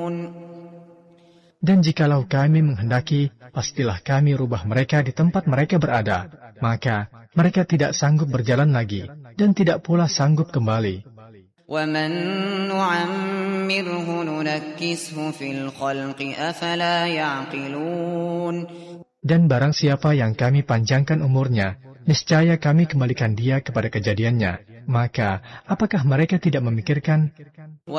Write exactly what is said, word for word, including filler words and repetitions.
Dan jikalau kami menghendaki, pastilah kami rubah mereka di tempat mereka berada. Maka mereka tidak sanggup berjalan lagi, dan tidak pula sanggup kembali. وَمَن نُّعَمِّرْهُ نُنَكِّسْهُ فِي الْخَلْقِ أَفَلَا يَعْقِلُونَ. Dan barang siapa yang kami panjangkan umurnya, niscaya kami kembalikan dia kepada kejadiannya. Maka, apakah mereka tidak memikirkan?